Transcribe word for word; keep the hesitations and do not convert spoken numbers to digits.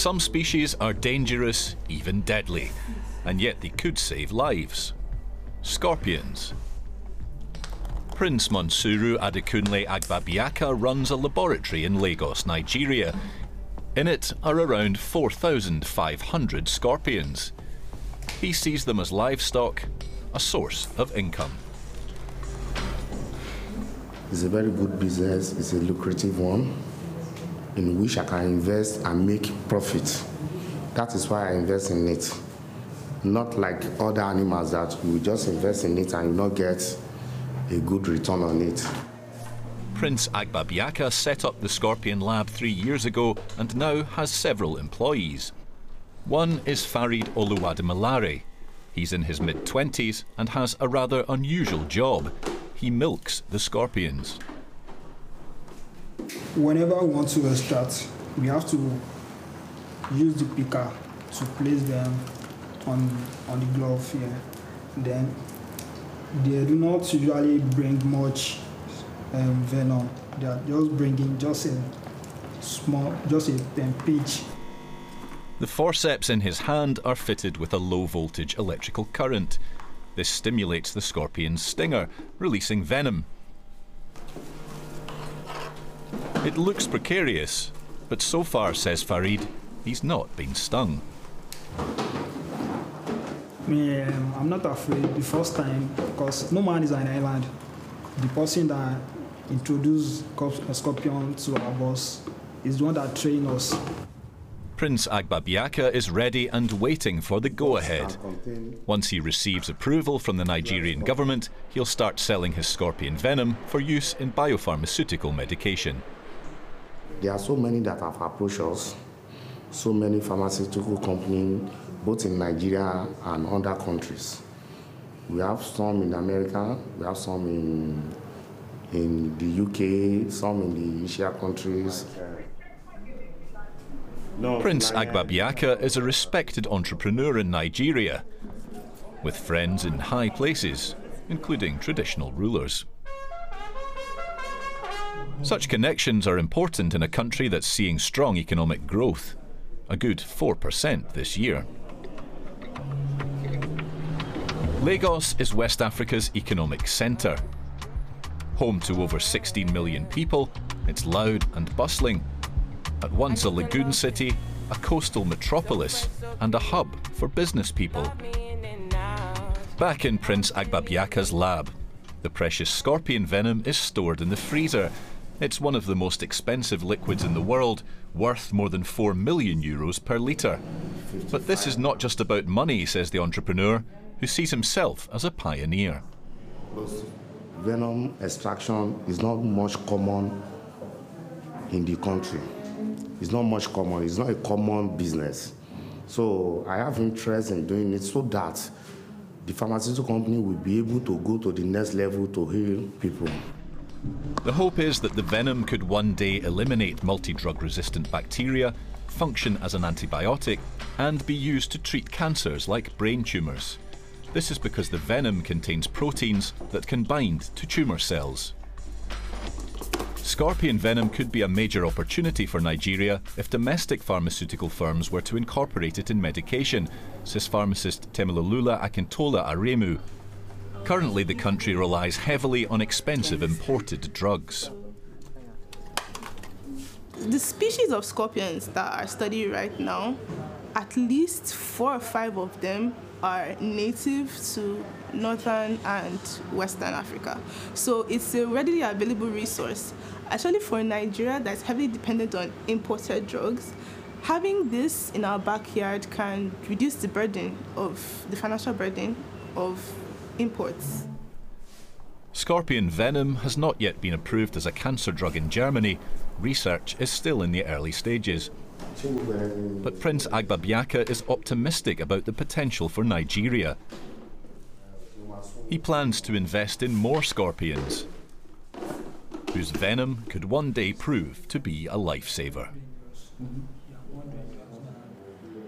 Some species are dangerous, even deadly, and yet they could save lives. Scorpions. Prince Monsuru Adekunle Agbabiaka runs a laboratory in Lagos, Nigeria. In it are around four thousand five hundred scorpions. He sees them as livestock, a source of income. It's a very good business, it's a lucrative one, in which I can invest and make profit. That is why I invest in it. Not like other animals that we just invest in it and not get a good return on it. Prince Agbabiaka set up the Scorpion Lab three years ago and now has several employees. One is Farid Oluwademalare. He's in his mid-twenties and has a rather unusual job. He milks the scorpions. Whenever we want to extract, we have to use the picker to place them on, on the glove here. Then they do not usually bring much um, venom. They are just bringing just a small, just a, a pinch. The forceps in his hand are fitted with a low-voltage electrical current. This stimulates the scorpion's stinger, releasing venom. It looks precarious, but so far, says Farid, he's not been stung. Me, um, I'm not afraid the first time because no man is an island. The person that introduced a scorpion to our boss is the one that trained us. Prince Agbabiaka is ready and waiting for the go-ahead. Once he receives approval from the Nigerian government, he'll start selling his scorpion venom for use in biopharmaceutical medication. There are so many that have approached us, so many pharmaceutical companies, both in Nigeria and other countries. We have some in America, we have some in, in the U K, some in the Asia countries. No, Prince Agbabiaka is a respected entrepreneur in Nigeria, with friends in high places, including traditional rulers. Such connections are important in a country that's seeing strong economic growth, a good four percent this year. Lagos is West Africa's economic centre. Home to over sixteen million people, it's loud and bustling. At once a lagoon city, a coastal metropolis, and a hub for business people. Back in Prince Agbabiaka's lab, the precious scorpion venom is stored in the freezer. It's one of the most expensive liquids in the world, worth more than four million euros per litre. But this is not just about money, says the entrepreneur, who sees himself as a pioneer. Venom extraction is not much common in the country. It's not much common, it's not a common business. So I have interest in doing it so that the pharmaceutical company will be able to go to the next level to heal people. The hope is that the venom could one day eliminate multi-drug resistant bacteria, function as an antibiotic, and be used to treat cancers like brain tumours. This is because the venom contains proteins that can bind to tumour cells. Scorpion venom could be a major opportunity for Nigeria if domestic pharmaceutical firms were to incorporate it in medication, says pharmacist Temilolula Akintola Aremu. Currently, the country relies heavily on expensive imported drugs. The species of scorpions that are studied right now, at least four or five of them are native to Northern and Western Africa. So it's a readily available resource. Actually, for Nigeria that's heavily dependent on imported drugs, having this in our backyard can reduce the burden of the financial burden of imports. Scorpion venom has not yet been approved as a cancer drug in Germany. Research is still in the early stages. But Prince Agbabiaka is optimistic about the potential for Nigeria. He plans to invest in more scorpions, whose venom could one day prove to be a lifesaver.